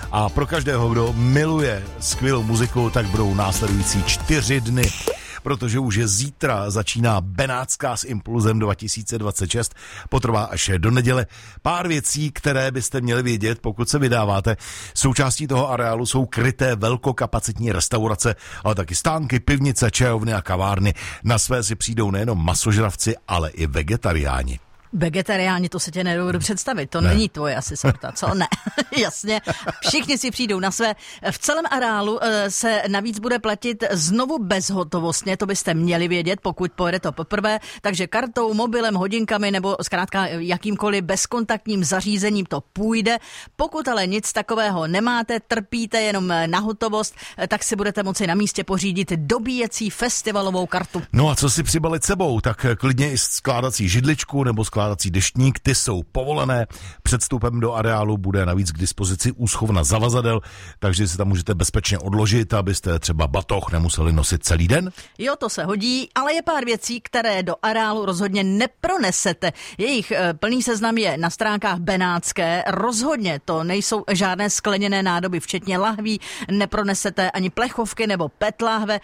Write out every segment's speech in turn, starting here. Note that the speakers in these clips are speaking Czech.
A pro každého, kdo miluje skvělou muziku, tak budou následující 4 dny. Protože už je zítra začíná Benátská s Impulzem 2026, potrvá až do neděle. Pár věcí, které byste měli vědět, pokud se vydáváte. Součástí toho areálu jsou kryté velkokapacitní restaurace, ale taky stánky, pivnice, čajovny a kavárny. Na své si přijdou nejenom masožravci, ale i vegetariáni. Vegetariáni, to se tě nedovedu představit, to není tvoje asi sorta, co? Ne, jasně, všichni si přijdou na své. V celém areálu se navíc bude platit znovu bezhotovostně, to byste měli vědět, pokud pojede to poprvé, takže kartou, mobilem, hodinkami nebo zkrátka jakýmkoliv bezkontaktním zařízením to půjde. Pokud ale nic takového nemáte, trpíte jenom na hotovost, tak si budete moci na místě pořídit dobíjecí festivalovou kartu. No a co si přibalit sebou, tak klidně i skládací židličku nebo skládací deštník, ty jsou povolené. Před vstupem do areálu bude navíc k dispozici úschovna zavazadel, takže si tam můžete bezpečně odložit, abyste třeba batoh nemuseli nosit celý den. Jo, to se hodí, ale je pár věcí, které do areálu rozhodně nepronesete. Jejich plný seznam je na stránkách Benátské. Rozhodně to nejsou žádné skleněné nádoby, včetně lahví, nepronesete ani plechovky nebo PET láhve.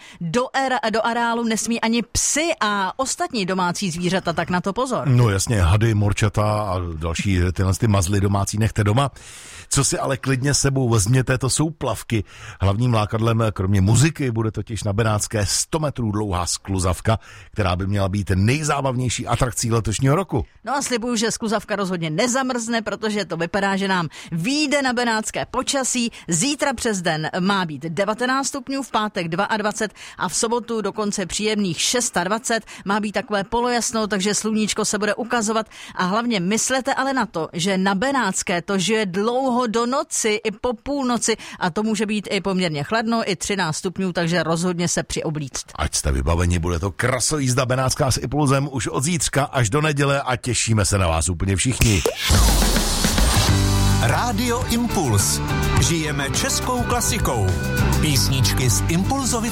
Do areálu nesmí ani psy a ostatní domácí zvířata, tak na to pozor. No jasně, hady, morčata a další tyhle mazly domácí nechte doma. Co si ale klidně sebou vezměte, to jsou plavky. Hlavním lákadlem kromě muziky bude totiž na Benátské 100 metrů dlouhá skluzavka, která by měla být nejzábavnější atrakcí letošního roku. No a slibuju, že skluzavka rozhodně nezamrzne, protože to vypadá, že nám vyjde na benátské počasí. Zítra přes den má být 19 stupňů, v pátek 22 a v sobotu dokonce příjemných 26. Má být takové polojasno, takže sluníčko se bude ukazovat a hlavně myslete ale na to, že na Benátské to žije dlouho do noci i po půlnoci a to může být i poměrně chladno, i 13 stupňů, takže rozhodně se přioblíct. Ať jste vybaveni, bude to krasojízda Benátská s Impulzem už od zítřka až do neděle a těšíme se na vás úplně všichni. Rádio Impuls. Žijeme českou klasikou. Písničky z Impulzovy